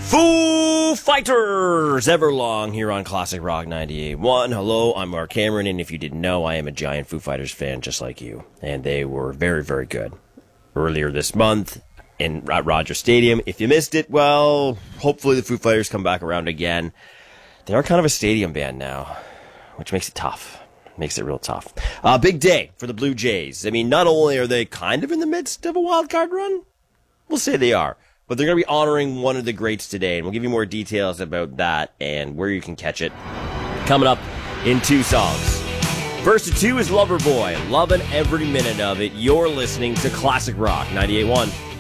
Foo Fighters Everlong here on Classic Rock 98.1. Hello, I'm Mark Cameron, and if you didn't know, I am a giant Foo Fighters fan just like you. And they were very, very good earlier this month at Rogers Stadium. If you missed it, well, hopefully the Foo Fighters come back around again. They are kind of a stadium band now, which makes it tough. Makes it real tough. Big day for the Blue Jays. I mean, not only are they kind of in the midst of a wild card run, we'll say they are, but they're going to be honoring one of the greats today, and we'll give you more details about that and where you can catch it coming up in two songs. First of two is Loverboy. Loving every minute of it. You're listening to Classic Rock 98.1.